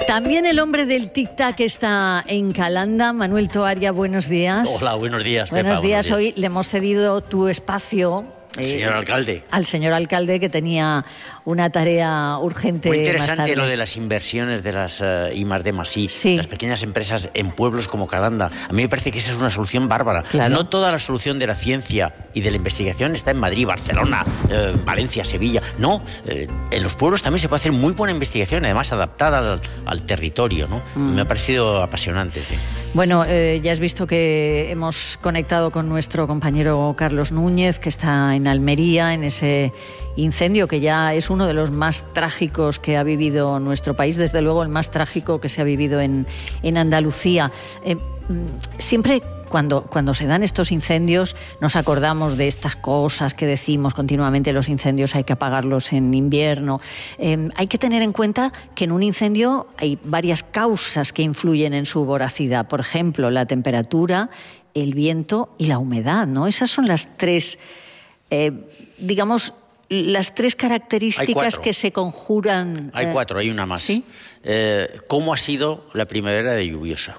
También el hombre del tic-tac está en Calanda. Manuel Toaria, buenos días. Hola, buenos días, Pepa. Buenos días. Hoy le hemos cedido tu espacio señor alcalde. Al señor alcalde, que tenía una tarea urgente. Muy interesante lo de las inversiones de las I+D+I, sí. Las pequeñas empresas en pueblos como Calanda. A mí me parece que esa es una solución bárbara. Claro. No toda la solución de la ciencia y de la investigación está en Madrid, Barcelona, Valencia, Sevilla. No, en los pueblos también se puede hacer muy buena investigación, además adaptada al territorio, ¿no? Me ha parecido apasionante, sí. Bueno, ya has visto que hemos conectado con nuestro compañero Carlos Núñez, que está en Almería, en ese incendio que ya es uno de los más trágicos que ha vivido nuestro país, desde luego el más trágico que se ha vivido en Andalucía. Siempre cuando se dan estos incendios nos acordamos de estas cosas que decimos continuamente: los incendios hay que apagarlos en invierno. Hay que tener en cuenta que en un incendio hay varias causas que influyen en su voracidad. Por ejemplo, la temperatura, el viento y la humedad, ¿no? Esas son las tres, las tres características que se conjuran. Hay cuatro, hay una más. ¿Sí? ¿Cómo ha sido la primavera de lluviosa?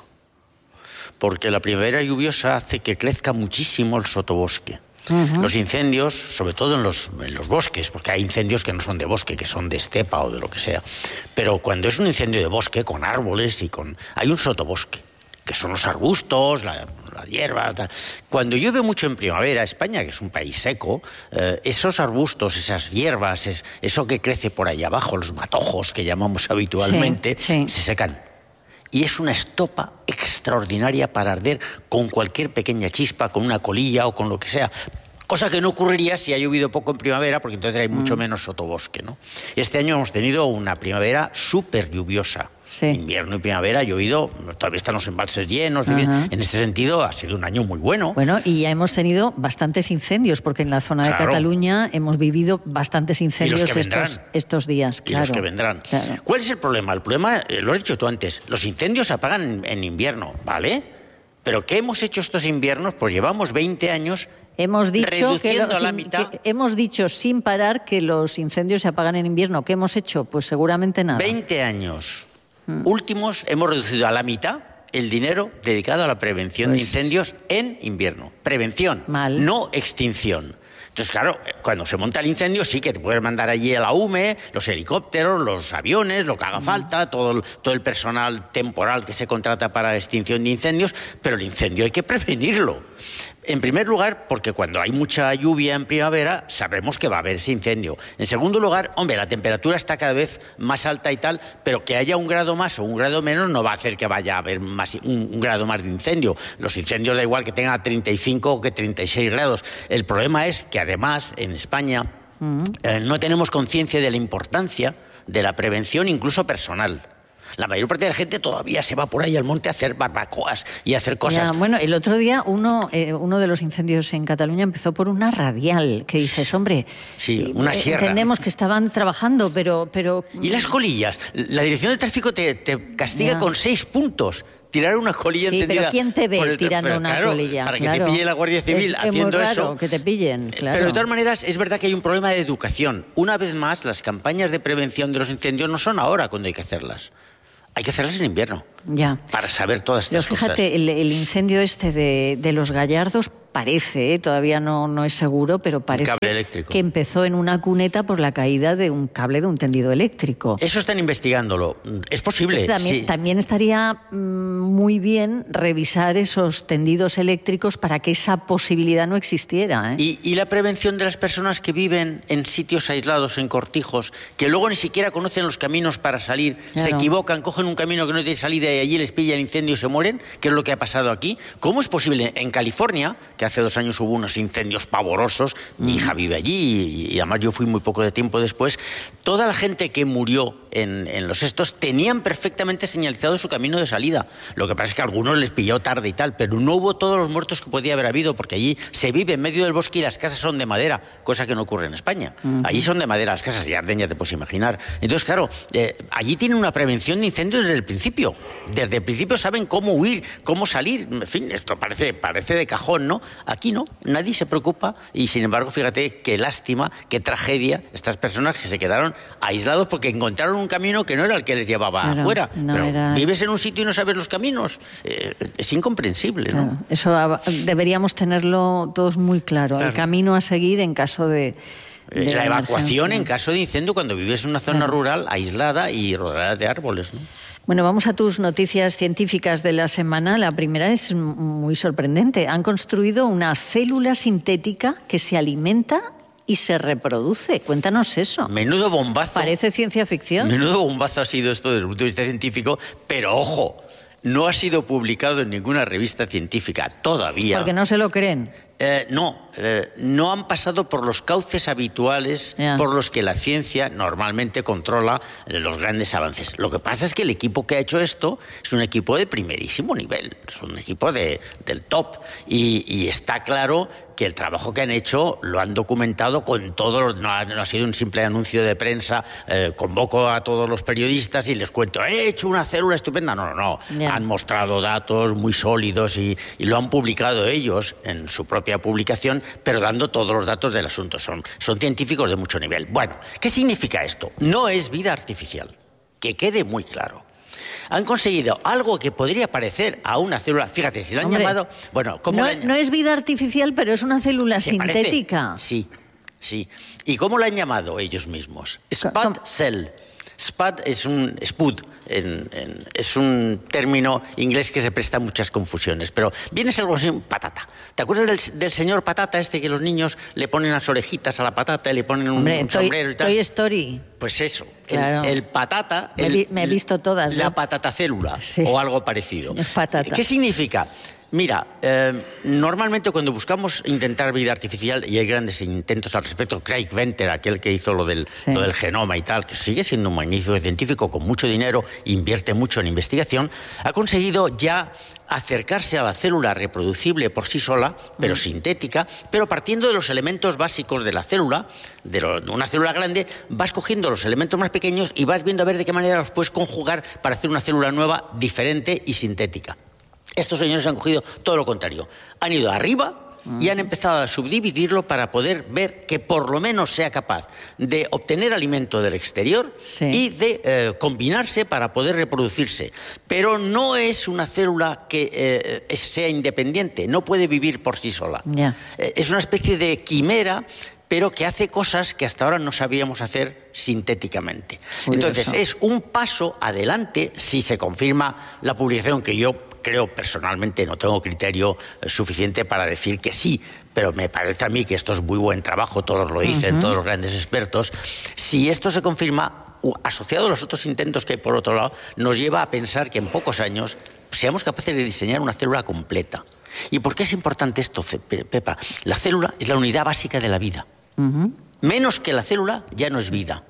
Porque la primavera lluviosa hace que crezca muchísimo el sotobosque. Los incendios, sobre todo en los bosques, porque hay incendios que no son de bosque, que son de estepa o de lo que sea. Pero cuando es un incendio de bosque, con árboles hay un sotobosque, que son los arbustos, la hierba, tal. Cuando llueve mucho en primavera, España, que es un país seco, esos arbustos, esas hierbas, eso que crece por ahí abajo, los matojos que llamamos habitualmente, sí. se secan. Y es una estopa extraordinaria para arder con cualquier pequeña chispa, con una colilla o con lo que sea. Cosa que no ocurriría si ha llovido poco en primavera, porque entonces hay mucho menos sotobosque, ¿no? Este año hemos tenido una primavera súper lluviosa. Sí. Invierno y primavera ha llovido, todavía están los embalses llenos. En este sentido ha sido un año muy bueno. Bueno, y ya hemos tenido bastantes incendios, porque en la zona de Cataluña hemos vivido bastantes incendios estos días. Y los que vendrán. Claro. ¿Cuál es el problema? El problema, lo has dicho tú antes, los incendios se apagan en invierno, ¿vale? ¿Pero qué hemos hecho estos inviernos? Pues llevamos 20 años reduciendo a la mitad. Hemos dicho sin parar que los incendios se apagan en invierno. ¿Qué hemos hecho? Pues seguramente nada. 20 años últimos hemos reducido a la mitad el dinero dedicado a la prevención de incendios en invierno. Prevención, no extinción. Entonces, claro, cuando se monta el incendio sí que te puedes mandar allí a la UME, los helicópteros, los aviones, lo que haga falta, todo el personal temporal que se contrata para la extinción de incendios, pero el incendio hay que prevenirlo. En primer lugar, porque cuando hay mucha lluvia en primavera, sabemos que va a haber ese incendio. En segundo lugar, hombre, la temperatura está cada vez más alta y tal, pero que haya un grado más o un grado menos no va a hacer que vaya a haber un grado más de incendio. Los incendios da igual que tenga 35 o que 36 grados. El problema es que además en España no tenemos conciencia de la importancia de la prevención, incluso personal. La mayor parte de la gente todavía se va por ahí al monte a hacer barbacoas y a hacer cosas. Ya, bueno, el otro día uno de los incendios en Cataluña empezó por una radial, que dices, hombre, sí, una sierra. Entendemos que estaban trabajando, pero... ¿Y las colillas? La Dirección de Tráfico te castiga con 6 puntos. Tirar una colilla encendida. Pero ¿quién te ve tirando una colilla? Para que te pille la Guardia Civil haciendo es muy raro eso. Que te pillen, claro. Pero de todas maneras es verdad que hay un problema de educación. Una vez más, las campañas de prevención de los incendios no son ahora cuando hay que hacerlas. Hay que hacerlas en invierno. Ya. Para saber todas estas cosas. Fíjate, el incendio este de los Gallardos parece, todavía no es seguro, pero parece que empezó en una cuneta por la caída de un cable de un tendido eléctrico. Eso están investigándolo. Es posible. También estaría muy bien revisar esos tendidos eléctricos para que esa posibilidad no existiera, ¿eh? Y la prevención de las personas que viven en sitios aislados, en cortijos, que luego ni siquiera conocen los caminos para salir, se equivocan, cogen un camino que no tiene salida y allí les pilla el incendio y se mueren, que es lo que ha pasado aquí. ¿Cómo es posible? En California, que hace 2 años hubo unos incendios pavorosos, mi hija vive allí y además yo fui muy poco de tiempo después, toda la gente que murió en los estos tenían perfectamente señalizado su camino de salida. Lo que pasa es que a algunos les pilló tarde y tal, pero no hubo todos los muertos que podía haber habido, porque allí se vive en medio del bosque y las casas son de madera, cosa que no ocurre en España. Allí son de madera las casas y arden, ya te puedes imaginar. Entonces, claro, allí tienen una prevención de incendios desde el principio. Desde el principio saben cómo huir, cómo salir. En fin, esto parece de cajón, ¿no? Aquí no, nadie se preocupa y sin embargo, fíjate qué lástima, qué tragedia estas personas que se quedaron aislados porque encontraron un camino que no era el que les llevaba afuera. Pero vives en un sitio y no sabes los caminos. Es incomprensible, ¿no? Eso deberíamos tenerlo todos muy claro. El camino a seguir en caso de la evacuación en caso de incendio cuando vives en una zona rural aislada y rodeada de árboles, ¿no? Bueno, vamos a tus noticias científicas de la semana. La primera es muy sorprendente. Han construido una célula sintética que se alimenta y se reproduce. Cuéntanos eso. Menudo bombazo. Parece ciencia ficción. Menudo bombazo ha sido esto desde el punto de vista científico, pero ojo, no ha sido publicado en ninguna revista científica todavía. Porque no se lo creen. No han pasado por los cauces habituales por los que la ciencia normalmente controla los grandes avances. Lo que pasa es que el equipo que ha hecho esto es un equipo de primerísimo nivel, es un equipo del top y está claro que el trabajo que han hecho lo han documentado con todo, no ha sido un simple anuncio de prensa, convoco a todos los periodistas y les cuento, he hecho una célula estupenda. No. Han mostrado datos muy sólidos y lo han publicado ellos en su propia publicación, pero dando todos los datos del asunto. Son científicos de mucho nivel. Bueno, ¿qué significa esto? No es vida artificial, que quede muy claro. Han conseguido algo que podría parecer a una célula. Fíjate, si lo han llamado... Bueno, no es vida artificial, pero es una célula sintética. Sí. ¿Y cómo la han llamado ellos mismos? SPUD Cell. SPUD es un SPUD. Es un término inglés que se presta a muchas confusiones, pero viene a ser algo así, patata. ¿Te acuerdas del señor patata que los niños le ponen las orejitas a la patata y le ponen un sombrero y tal? Toy Story. Pues eso, claro. el patata... Me he visto todas. La patatacélula, o algo parecido. Patata. ¿Qué significa? Mira, normalmente cuando buscamos intentar vida artificial, y hay grandes intentos al respecto, Craig Venter, aquel que hizo lo del genoma y tal, que sigue siendo un magnífico científico con mucho dinero, invierte mucho en investigación, ha conseguido ya acercarse a la célula reproducible por sí sola, pero sintética, pero partiendo de los elementos básicos de la célula, de una célula grande, vas cogiendo los elementos más pequeños y vas viendo a ver de qué manera los puedes conjugar para hacer una célula nueva, diferente y sintética. Estos señores han cogido todo lo contrario. Han ido arriba y han empezado a subdividirlo para poder ver que por lo menos sea capaz de obtener alimento del exterior y de combinarse para poder reproducirse. Pero no es una célula que sea independiente, no puede vivir por sí sola. Es una especie de quimera, pero que hace cosas que hasta ahora no sabíamos hacer sintéticamente. Entonces, es un paso adelante si se confirma la publicación, que yo creo personalmente, no tengo criterio suficiente para decir que sí, pero me parece a mí que esto es muy buen trabajo, todos lo dicen, todos los grandes expertos. Si esto se confirma, asociado a los otros intentos que hay por otro lado, nos lleva a pensar que en pocos años seamos capaces de diseñar una célula completa. ¿Y por qué es importante esto, Pepa? La célula es la unidad básica de la vida. Menos que la célula ya no es vida.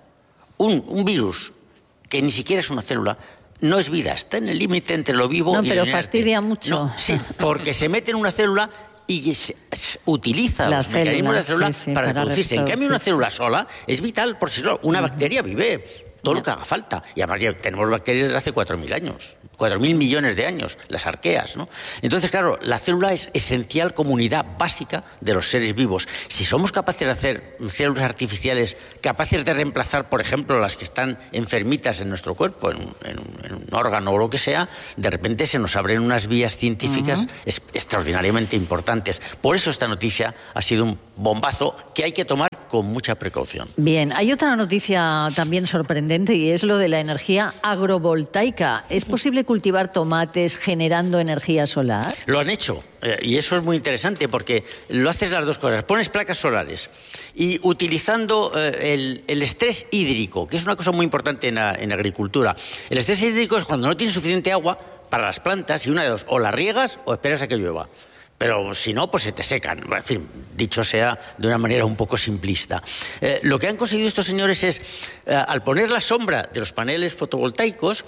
Un virus, que ni siquiera es una célula, no es vida, está en el límite entre lo vivo y lo inerte. No, pero fastidia mucho. Sí, porque se mete en una célula y se utiliza los mecanismos de la célula para reproducirse. En cambio, una célula sola es vital por sí sola. Una bacteria vive todo lo que haga falta. Y además ya tenemos bacterias desde hace 4.000 años. 4.000 millones de años, las arqueas, ¿no? Entonces, claro, la célula es esencial como unidad básica de los seres vivos. Si somos capaces de hacer células artificiales capaces de reemplazar, por ejemplo, las que están enfermitas en nuestro cuerpo, en un órgano o lo que sea, de repente se nos abren unas vías científicas extraordinariamente importantes. Por eso esta noticia ha sido un bombazo que hay que tomar con mucha precaución. Bien, hay otra noticia también sorprendente y es lo de la energía agrovoltaica. ¿Es posible cultivar tomates generando energía solar? Lo han hecho y eso es muy interesante porque lo haces las dos cosas. Pones placas solares y utilizando el estrés hídrico, que es una cosa muy importante en agricultura. El estrés hídrico es cuando no tienes suficiente agua para las plantas y una de dos, o la riegas o esperas a que llueva. Pero si no, pues se te secan. En fin, dicho sea de una manera un poco simplista. Lo que han conseguido estos señores es, al poner la sombra de los paneles fotovoltaicos,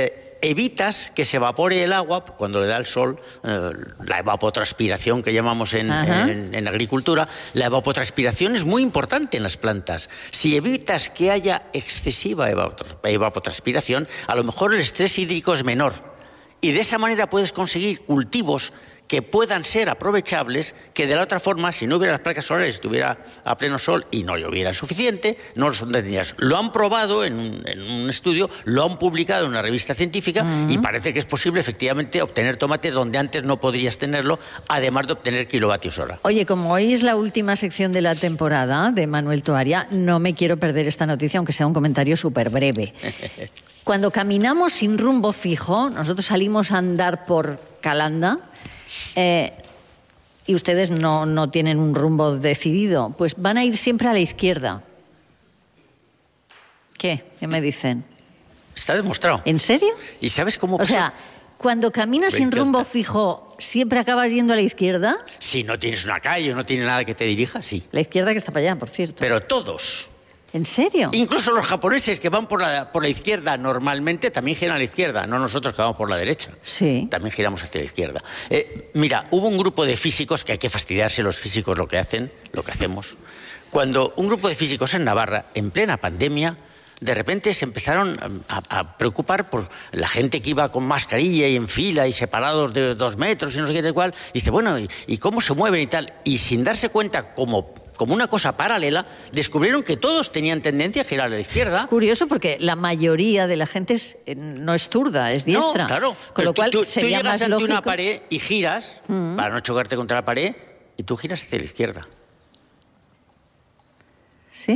evitas que se evapore el agua cuando le da el sol, la evapotranspiración que llamamos en agricultura. La evapotranspiración es muy importante en las plantas. Si evitas que haya excesiva evapotranspiración, a lo mejor el estrés hídrico es menor. Y de esa manera puedes conseguir cultivos que puedan ser aprovechables, que de la otra forma, si no hubiera las placas solares, estuviera a pleno sol y no lloviera suficiente, no lo son tendrías. Lo han probado en un estudio, lo han publicado en una revista científica y parece que es posible efectivamente obtener tomates donde antes no podrías tenerlo, además de obtener kilovatios hora. Oye, como hoy es la última sección de la temporada de Manuel Toaria, no me quiero perder esta noticia, aunque sea un comentario súper breve. Cuando caminamos sin rumbo fijo, nosotros salimos a andar por Calanda, y ustedes no tienen un rumbo decidido, pues van a ir siempre a la izquierda. ¿Qué me dicen? Está demostrado. ¿En serio? ¿Y sabes cómo? O sea, cuando caminas sin rumbo fijo, ¿siempre acabas yendo a la izquierda? Si no tienes una calle o no tienes nada que te dirija, sí. La izquierda que está para allá, por cierto. Pero todos. ¿En serio? Incluso los japoneses que van por la izquierda normalmente también giran a la izquierda, no nosotros que vamos por la derecha. Sí. También giramos hacia la izquierda. Mira, hubo un grupo de físicos, que hay que fastidiarse los físicos lo que hacemos. Cuando un grupo de físicos en Navarra, en plena pandemia, de repente se empezaron a preocupar por la gente que iba con mascarilla y en fila y separados de 2 metros y no sé qué tal cual. Y dice, bueno, ¿y cómo se mueven y tal? Y sin darse cuenta como una cosa paralela, descubrieron que todos tenían tendencia a girar a la izquierda. Curioso, porque la mayoría de la gente no es zurda, es diestra. No, claro. Con lo cual tú sería llegas más ante lógico. una pared y giras, para no chocarte contra la pared, y tú giras hacia la izquierda. ¿Sí?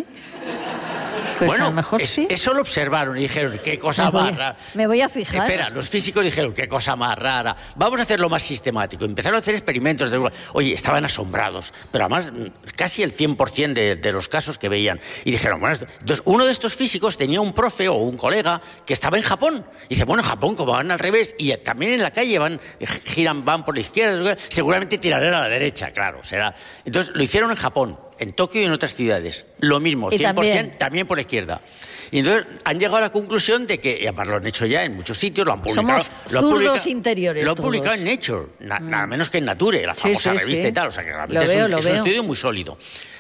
Pues bueno, a lo mejor sí. Eso lo observaron y dijeron, qué cosa más rara. Me voy a fijar. Espera, los físicos dijeron, qué cosa más rara. Vamos a hacerlo más sistemático. Empezaron a hacer experimentos. Oye, estaban asombrados. Pero además, casi el 100% de los casos que veían. Y dijeron, bueno, entonces uno de estos físicos tenía un profe o un colega que estaba en Japón. Y dice, bueno, en Japón, como van al revés, y también en la calle van por la izquierda, seguramente tirarán a la derecha, claro. Será. Entonces lo hicieron en Japón, en Tokio y en otras ciudades. Lo mismo, 100% también por la izquierda. Y entonces han llegado a la conclusión de que, y además lo han hecho ya en muchos sitios, lo han publicado. Somos zurdos interiores. Lo han publicado en Nature, nada menos que en Nature, la famosa revista y tal. O sea que realmente es un estudio muy sólido.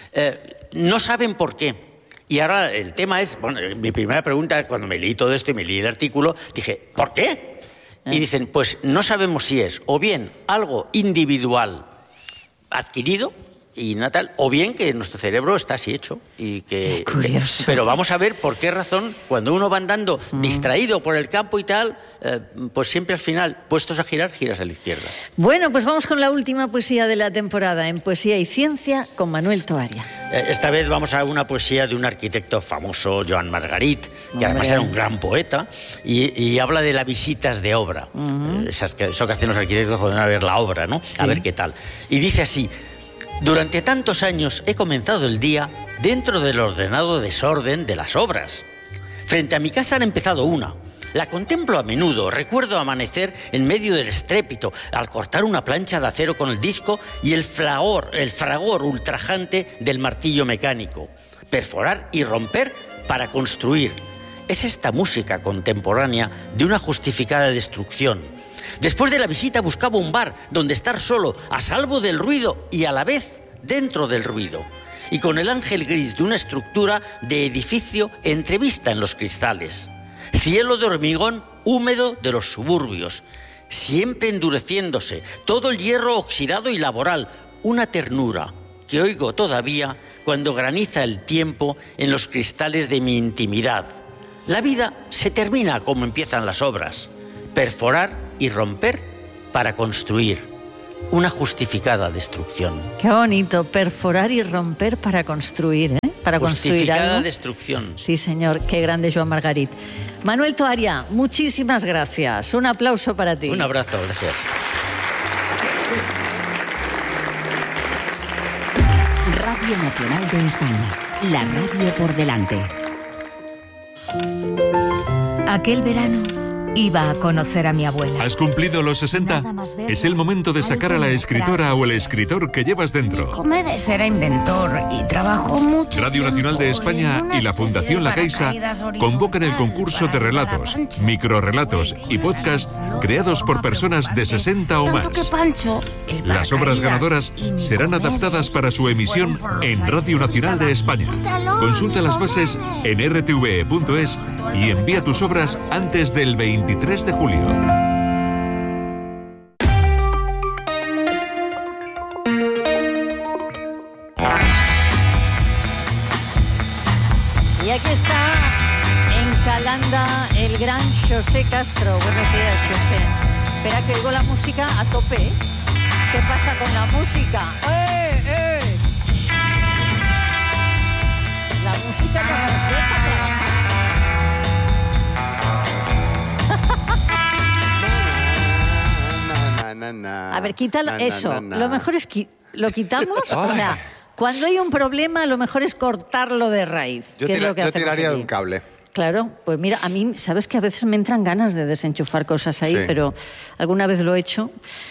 No saben por qué. Y ahora el tema es, bueno, mi primera pregunta, cuando me leí todo esto y me leí el artículo, dije, ¿por qué? Y dicen, pues no sabemos si es o bien algo individual adquirido y natal, o bien que nuestro cerebro está así hecho. Pero vamos a ver por qué razón, cuando uno va andando distraído por el campo y tal, pues siempre al final, puestos a girar, giras a la izquierda. Bueno, pues vamos con la última poesía de la temporada, en Poesía y Ciencia, con Manuel Toaria. Esta vez vamos a una poesía de un arquitecto famoso, Joan Margarit, que además era un gran poeta, y habla de las visitas de obra. Eso que hacen los arquitectos cuando van a ver la obra, ¿no? Sí. A ver qué tal. Y dice así: durante tantos años he comenzado el día dentro del ordenado desorden de las obras. Frente a mi casa han empezado una. La contemplo a menudo, recuerdo amanecer en medio del estrépito al cortar una plancha de acero con el disco y el fragor ultrajante del martillo mecánico. Perforar y romper para construir. Es esta música contemporánea de una justificada destrucción. Después de la visita buscaba un bar donde estar solo, a salvo del ruido y a la vez dentro del ruido. Y con el ángel gris de una estructura de edificio entrevista en los cristales. Cielo de hormigón húmedo de los suburbios, siempre endureciéndose, todo el hierro oxidado y laboral, una ternura que oigo todavía cuando graniza el tiempo en los cristales de mi intimidad. La vida se termina como empiezan las obras, perforar y romper para construir. Una justificada destrucción. Qué bonito, perforar y romper para construir, ¿eh? Para construir algo. Justificada destrucción. Sí, señor, qué grande Joan Margarit. Manuel Toaria, muchísimas gracias. Un aplauso para ti. Un abrazo, gracias. Radio Nacional de España, la radio por delante. Aquel verano iba a conocer a mi abuela. ¿Has cumplido los 60? Es el momento de sacar a la escritora o el escritor que llevas dentro. Comedes era inventor y trabajó mucho. Radio Nacional de España y la Fundación La Caixa convocan el concurso de relatos, microrrelatos y podcast creados por personas de 60 o más. Las obras ganadoras serán adaptadas para su emisión en Radio Nacional de España. Consulta las bases en rtve.es y envía tus obras antes del 23 de julio. gran José Castro. Buenos días, José. Espera que oigo la música a tope. ¿Qué pasa con la música? La música que nos deja trabajar. A ver, quítalo eso. Lo mejor es que lo quitamos. O sea, cuando hay un problema, lo mejor es cortarlo de raíz. Yo tiraría de un cable. Claro, pues mira, a mí, sabes que a veces me entran ganas de desenchufar cosas ahí, pero alguna vez lo he hecho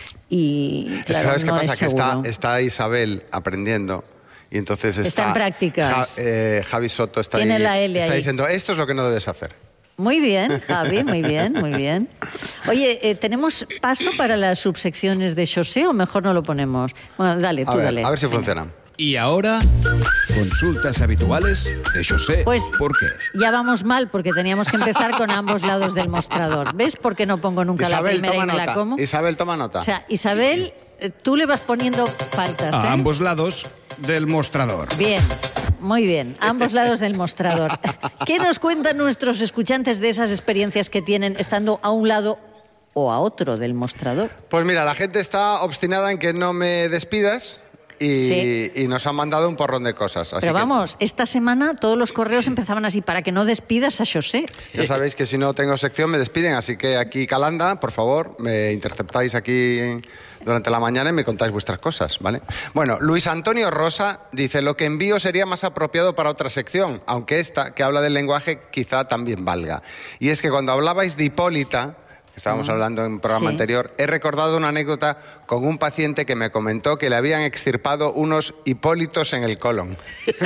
y claro, ¿sabes qué no pasa? es Que seguro. está Isabel aprendiendo y entonces está en prácticas. Javi Soto está diciendo, esto es lo que no debes hacer. Muy bien, Javi, muy bien, muy bien. Oye, ¿tenemos paso para las subsecciones de José o mejor no lo ponemos? Bueno, dale, tú dale. A ver si funciona. Y ahora, consultas habituales de José. Pues ¿por qué? Ya vamos mal porque teníamos que empezar con ambos lados del mostrador. ¿Ves por qué no pongo nunca Isabel, la primera y me la como? Isabel, toma nota. O sea, Isabel, tú le vas poniendo faltas, A ambos lados del mostrador. Bien, muy bien, a ambos lados del mostrador. ¿Qué nos cuentan nuestros escuchantes de esas experiencias que tienen estando a un lado o a otro del mostrador? Pues mira, la gente está obstinada en que no me despidas. Y nos han mandado un porrón de cosas. Así Pero vamos, esta semana todos los correos empezaban así, para que no despidas a José. Ya sabéis que si no tengo sección me despiden, así que aquí Calanda, por favor, me interceptáis aquí durante la mañana y me contáis vuestras cosas, ¿vale? Bueno, Luis Antonio Rosa dice, lo que envío sería más apropiado para otra sección, aunque esta, que habla del lenguaje, quizá también valga. Y es que cuando hablabais de Hipólita, que estábamos hablando en un programa anterior, he recordado una anécdota con un paciente que me comentó que le habían extirpado unos hipólitos en el colon.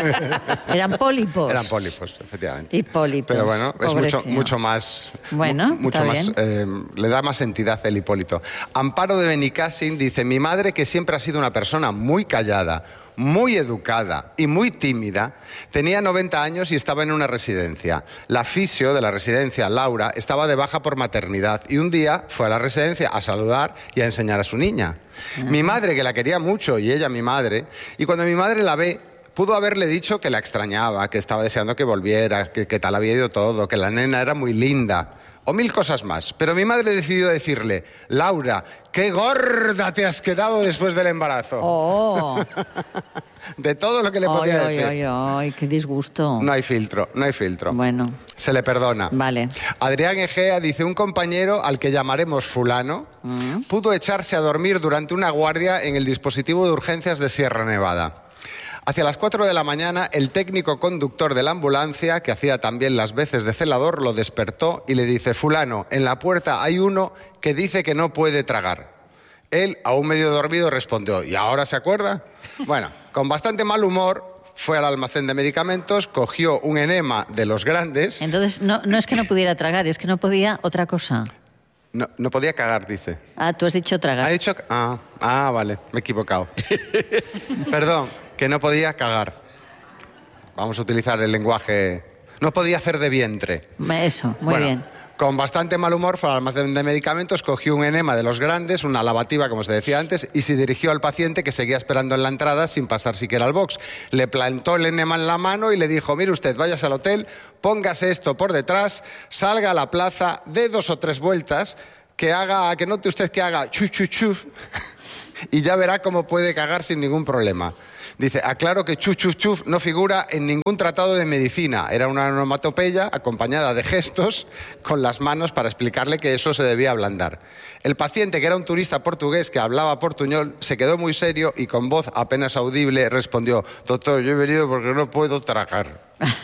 Eran pólipos. Eran pólipos, efectivamente. Hipólitos. Pero bueno, es mucho más... Bueno, mucho más, le da más entidad el Hipólito. Amparo de Benicassin dice, mi madre, que siempre ha sido una persona muy callada, muy educada y muy tímida, tenía 90 años y estaba en una residencia. La fisio de la residencia, Laura, estaba de baja por maternidad y un día fue a la residencia a saludar y a enseñar a su niña. Mi madre, que la quería mucho, y ella mi madre, y cuando mi madre la ve, pudo haberle dicho que la extrañaba, que estaba deseando que volviera, que tal había ido todo, que la nena era muy linda, o 1000 cosas más. Pero mi madre decidió decirle, Laura, qué gorda te has quedado después del embarazo. Oh. De todo lo que le podía decir. Ay, qué disgusto. No hay filtro, no hay filtro. Bueno. Se le perdona. Vale. Adrián Egea dice, un compañero al que llamaremos fulano pudo echarse a dormir durante una guardia en el dispositivo de urgencias de Sierra Nevada. Hacia las 4 de la mañana, el técnico conductor de la ambulancia, que hacía también las veces de celador, lo despertó y le dice, fulano, en la puerta hay uno que dice que no puede tragar. Él, aún medio dormido, respondió, ¿y ahora se acuerda? Bueno, con bastante mal humor, fue al almacén de medicamentos, cogió un enema de los grandes... Entonces, no es que no pudiera tragar, es que no podía otra cosa. No podía cagar, dice. Ah, tú has dicho tragar. ¿Ha dicho? Vale, me he equivocado. Perdón, que no podía cagar. Vamos a utilizar el lenguaje... No podía hacer de vientre. Eso, muy bien. Con bastante mal humor fue al almacén de medicamentos, cogió un enema de los grandes, una lavativa, como se decía antes, y se dirigió al paciente que seguía esperando en la entrada sin pasar siquiera al box. Le plantó el enema en la mano y le dijo, mire usted, váyase al hotel, póngase esto por detrás, salga a la plaza, dé 2 o 3 vueltas, que note usted que haga chuf, chuf, chuf, y ya verá cómo puede cagar sin ningún problema. Dice, aclaro que chuf, chuf, chuf no figura en ningún tratado de medicina. Era una onomatopeya acompañada de gestos con las manos para explicarle que eso se debía ablandar. El paciente, que era un turista portugués que hablaba portuñol, se quedó muy serio y con voz apenas audible respondió, doctor, yo he venido porque no puedo tragar.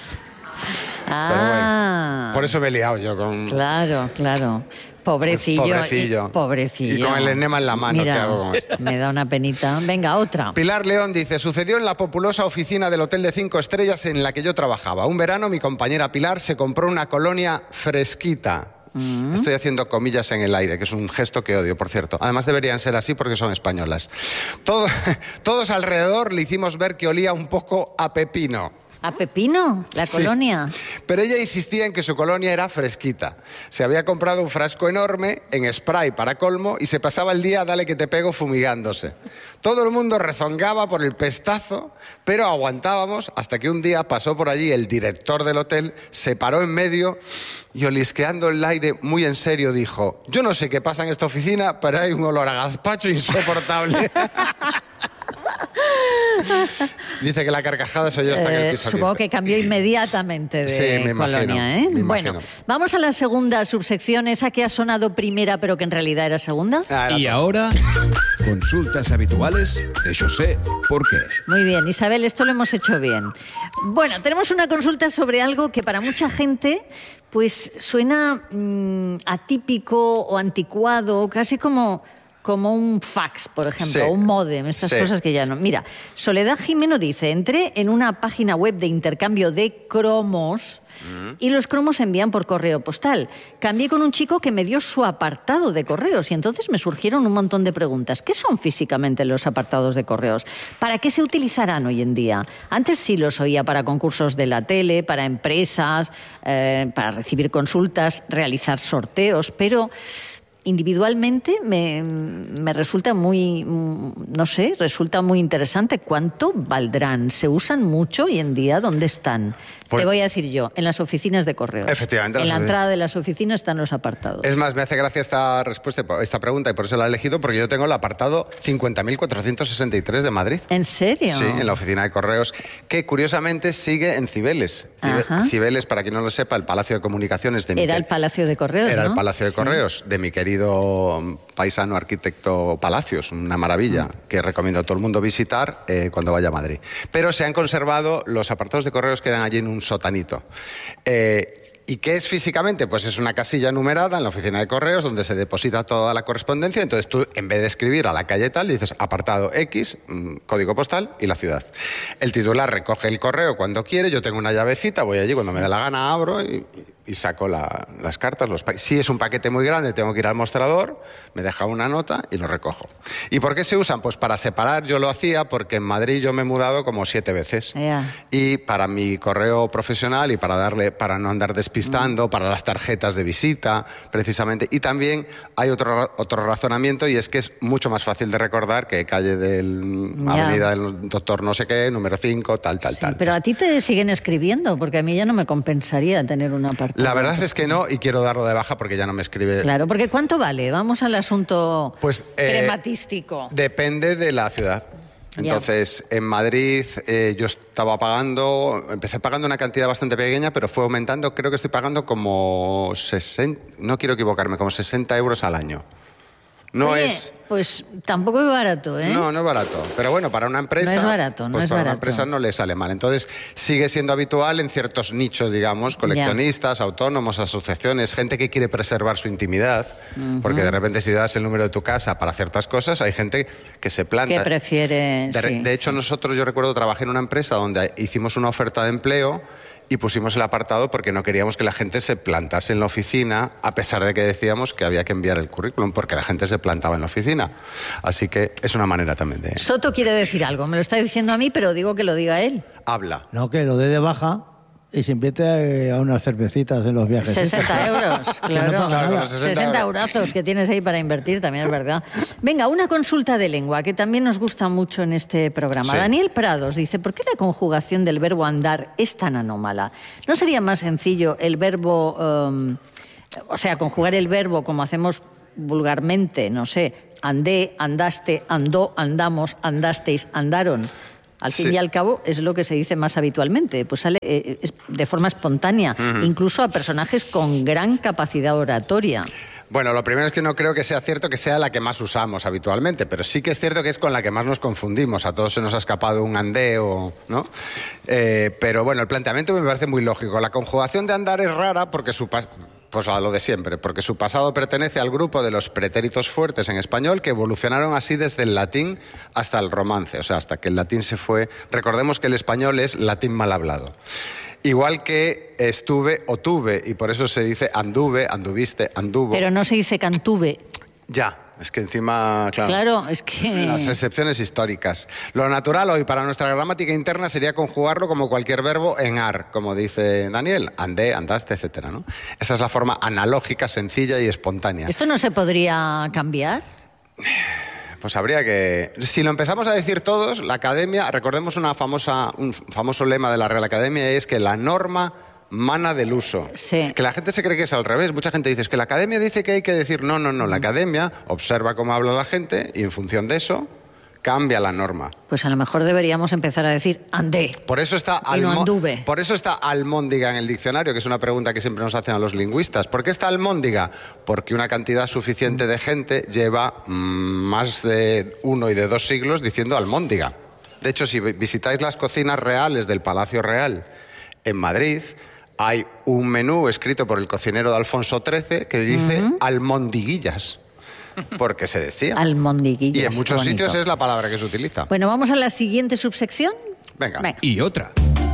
Pero bueno, por eso me he liado yo con... Claro. Pobrecillo. Y con el enema en la mano. Mira, ¿qué hago con esto? Me da una penita. Venga, otra. Pilar León dice, sucedió en la populosa oficina del hotel de 5 estrellas en la que yo trabajaba. Un verano mi compañera Pilar se compró una colonia fresquita. Estoy haciendo comillas en el aire, que es un gesto que odio, por cierto. Además deberían ser así porque son españolas. Todos alrededor le hicimos ver que olía un poco a pepino. A Pepino, la colonia. Pero ella insistía en que su colonia era fresquita. Se había comprado un frasco enorme en spray para colmo y se pasaba el día dale que te pego fumigándose. Todo el mundo rezongaba por el pestazo, pero aguantábamos hasta que un día pasó por allí el director del hotel, se paró en medio y olisqueando el aire muy en serio dijo: yo no sé qué pasa en esta oficina, pero hay un olor a gazpacho insoportable. Dice que la carcajada soy yo hasta que el piso supongo que cambió inmediatamente de colonia, ¿eh? Bueno, vamos a la segunda subsección, esa que ha sonado primera pero que en realidad era segunda. Y ahora, consultas habituales de José Porqué. Muy bien, Isabel, esto lo hemos hecho bien. Bueno, tenemos una consulta sobre algo que para mucha gente pues suena atípico o anticuado, casi como un fax, por ejemplo, un módem, estas cosas que ya no... Mira, Soledad Jimeno dice: entré en una página web de intercambio de cromos y los cromos se envían por correo postal. Cambié con un chico que me dio su apartado de correos y entonces me surgieron un montón de preguntas. ¿Qué son físicamente los apartados de correos? ¿Para qué se utilizarán hoy en día? Antes sí los oía para concursos de la tele, para empresas, para recibir consultas, realizar sorteos, pero... individualmente me resulta muy, no sé, resulta muy interesante. ¿Cuánto valdrán? ¿Se usan mucho hoy en día? ¿Dónde están? Pues, te voy a decir yo, en las oficinas de correos. Efectivamente. En la entrada de las oficinas están los apartados. Es más, me hace gracia esta pregunta y por eso la he elegido, porque yo tengo el apartado 50.463 de Madrid. ¿En serio? Sí, en la oficina de correos, que curiosamente sigue en Cibeles. Cibeles, para quien no lo sepa, el Palacio de Comunicaciones de Era el Palacio de Correos, Era ¿no? el Palacio de Correos de mi querido paisano arquitecto Palacios, una maravilla que recomiendo a todo el mundo visitar cuando vaya a Madrid. Pero se han conservado, los apartados de correos quedan allí en un sotanito. ¿Y qué es físicamente? Pues es una casilla numerada en la oficina de correos donde se deposita toda la correspondencia. Entonces tú, en vez de escribir a la calle tal, dices apartado X, código postal y la ciudad. El titular recoge el correo cuando quiere, yo tengo una llavecita, voy allí cuando me dé la gana, abro y saco las cartas. Si es un paquete muy grande, tengo que ir al mostrador, me deja una nota y lo recojo. ¿Y por qué se usan? Pues para separar. Yo lo hacía porque en Madrid yo me he mudado como 7 veces. Y para mi correo profesional y para no andar despistando, para las tarjetas de visita, precisamente. Y también hay otro razonamiento, y es que es mucho más fácil de recordar que calle Avenida del Doctor no sé qué, número 5, tal. Pero a ti te siguen escribiendo, porque a mí ya no me compensaría tener una parte. La verdad es que no, y quiero darlo de baja porque ya no me escribe. Claro, porque ¿cuánto vale? Vamos al asunto crematístico. Depende de la ciudad. Entonces, en Madrid yo empecé pagando una cantidad bastante pequeña, pero fue aumentando. Creo que estoy pagando como 60, no quiero equivocarme, como 60 euros al año. Pues tampoco es barato, ¿eh? No, no es barato. Pero bueno, para una empresa... No es barato, una empresa no le sale mal. Entonces, sigue siendo habitual en ciertos nichos, digamos, coleccionistas, autónomos, asociaciones, gente que quiere preservar su intimidad, porque de repente si das el número de tu casa para ciertas cosas, hay gente que se planta. Que prefiere... De hecho, yo recuerdo, trabajé en una empresa donde hicimos una oferta de empleo y pusimos el apartado porque no queríamos que la gente se plantase en la oficina, a pesar de que decíamos que había que enviar el currículum, porque la gente se plantaba en la oficina. Así que es una manera también de... Soto quiere decir algo, me lo está diciendo a mí, pero digo que lo diga él. Habla. No, que lo dé de baja y se invite a unas cervecitas en los viajes. 60 euros, claro. Claro, 60 eurazos que tienes ahí para invertir, también es verdad. Venga, una consulta de lengua que también nos gusta mucho en este programa. Sí. Daniel Prados dice: ¿por qué la conjugación del verbo andar es tan anómala? ¿No sería más sencillo el verbo, conjugar el verbo como hacemos vulgarmente, no sé, andé, andaste, andó, andamos, andasteis, andaron? Al fin y al cabo es lo que se dice más habitualmente, pues sale de forma espontánea, incluso a personajes con gran capacidad oratoria. Bueno, lo primero es que no creo que sea cierto que sea la que más usamos habitualmente, pero sí que es cierto que es con la que más nos confundimos. A todos se nos ha escapado un andeo, ¿no? Pero bueno, el planteamiento me parece muy lógico. La conjugación de andar es rara porque pues a lo de siempre, porque su pasado pertenece al grupo de los pretéritos fuertes en español que evolucionaron así desde el latín hasta el romance, o sea, hasta que el latín se fue. Recordemos que el español es latín mal hablado. Igual que estuve o tuve, y por eso se dice anduve, anduviste, anduvo. Pero no se dice cantuve. Ya, Es que encima, claro, es que... Las excepciones históricas. Lo natural hoy para nuestra gramática interna sería conjugarlo como cualquier verbo en ar, como dice Daniel, andé, andaste, etcétera, ¿no? Esa es la forma analógica, sencilla y espontánea. ¿Esto no se podría cambiar? Pues habría que... Si lo empezamos a decir todos, la Academia, recordemos un famoso lema de la Real Academia, es que la norma mana del uso. Sí. Que la gente se cree que es al revés. Mucha gente dice, es que la Academia dice que hay que decir no. La Academia observa cómo habla la gente y en función de eso cambia la norma. Pues a lo mejor deberíamos empezar a decir andé. Por eso está anduve. Por eso está almóndiga en el diccionario, que es una pregunta que siempre nos hacen a los lingüistas. ¿Por qué está almóndiga? Porque una cantidad suficiente de gente lleva más de 1 y de 2 siglos diciendo almóndiga. De hecho, si visitáis las cocinas reales del Palacio Real en Madrid, hay un menú escrito por el cocinero de Alfonso XIII que dice almondiguillas. Porque se decía. Almondiguillas. Y en muchos sitios es la palabra que se utiliza. Bueno, ¿vamos a la siguiente subsección? Venga. Y otra.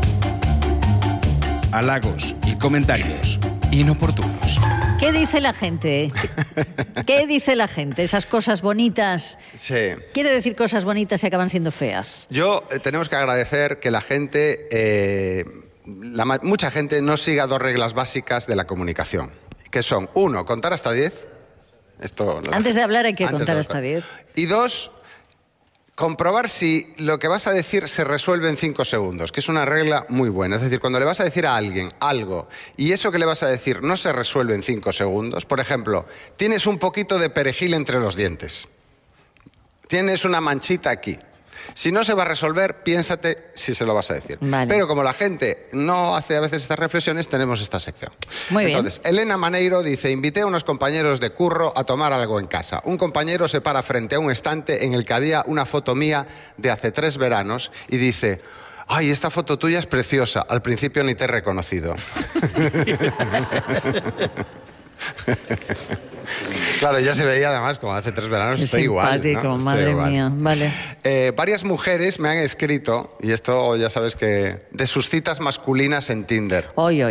Halagos y comentarios inoportunos. ¿Qué dice la gente? ¿Qué dice la gente? Esas cosas bonitas. Sí. Quiere decir cosas bonitas y acaban siendo feas. Tenemos que agradecer que la gente, mucha gente no siga 2 reglas básicas de la comunicación. Que son, 1, contar hasta 10. Antes de hablar hay que contar hasta 10. Y 2, comprobar si lo que vas a decir se resuelve en 5 segundos, que es una regla muy buena. Es decir, cuando le vas a decir a alguien algo y eso que le vas a decir no se resuelve en 5 segundos, por ejemplo, tienes un poquito de perejil entre los dientes, tienes una manchita aquí. Si no se va a resolver, piénsate si se lo vas a decir. Vale. Pero como la gente no hace a veces estas reflexiones, tenemos esta sección. Muy bien. Entonces, Elena Maneiro dice, invité a unos compañeros de curro a tomar algo en casa. Un compañero se para frente a un estante en el que había una foto mía de hace 3 veranos y dice, ay, esta foto tuya es preciosa, al principio ni te he reconocido. Claro, ya se veía además como hace 3 veranos, estoy igual, ¿no? Madre mía, vale. Varias mujeres me han escrito, y esto ya sabes que, de sus citas masculinas en Tinder. Oy.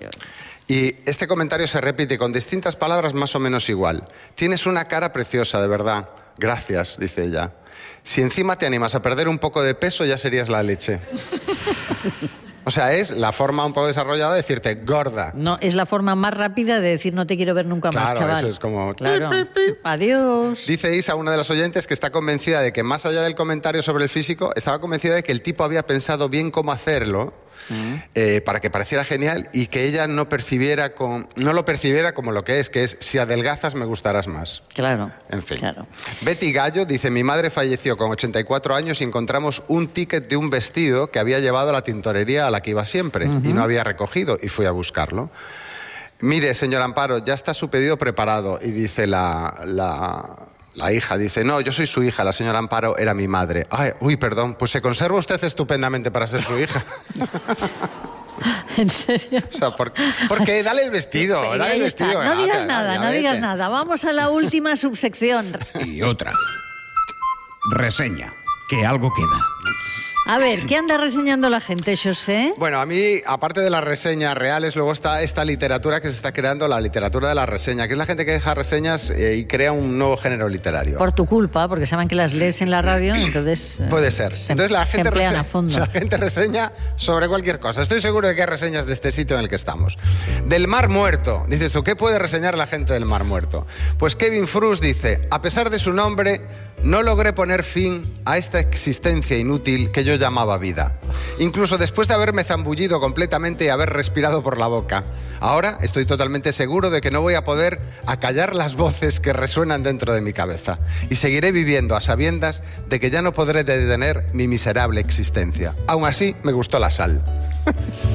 Y este comentario se repite con distintas palabras más o menos igual. Tienes una cara preciosa, de verdad. Gracias, dice ella. Si encima te animas a perder un poco de peso, ya serías la leche. O sea, es la forma un poco desarrollada de decirte gorda. No, es la forma más rápida de decir no te quiero ver nunca más, chaval. Claro, eso es como... Claro. Adiós. Dice Isa, una de las oyentes, que está convencida de que más allá del comentario sobre el físico, estaba convencida de que el tipo había pensado bien cómo hacerlo para que pareciera genial y que ella no lo percibiera como lo que es si adelgazas me gustarás más. Claro. En fin. Claro. Betty Gallo dice, mi madre falleció con 84 años y encontramos un ticket de un vestido que había llevado a la tintorería a la que iba siempre y no había recogido y fui a buscarlo. Mire, señor Amparo, ya está su pedido preparado. Y dice la hija, dice, no, yo soy su hija, la señora Amparo era mi madre. Ay, uy, perdón, pues se conserva usted estupendamente para ser su hija. ¿En serio? O sea, porque dale el vestido, dale el vestido. No digas nada, no digas nada. Vamos a la última subsección. Y otra. Reseña, que algo queda. A ver, ¿qué anda reseñando la gente, José? Bueno, a mí, aparte de las reseñas reales, luego está esta literatura que se está creando, la literatura de la reseña, que es la gente que deja reseñas y crea un nuevo género literario. Por tu culpa, porque saben que las lees en la radio, entonces... Puede ser. Entonces la gente reseña sobre cualquier cosa. Estoy seguro de que hay reseñas de este sitio en el que estamos. Del Mar Muerto. Dices tú, ¿qué puede reseñar la gente del Mar Muerto? Pues Kevin Frus dice, a pesar de su nombre, no logré poner fin a esta existencia inútil que yo llamaba vida. Incluso después de haberme zambullido completamente y haber respirado por la boca. Ahora estoy totalmente seguro de que no voy a poder acallar las voces que resuenan dentro de mi cabeza. Y seguiré viviendo a sabiendas de que ya no podré detener mi miserable existencia. Aún así, me gustó la sal.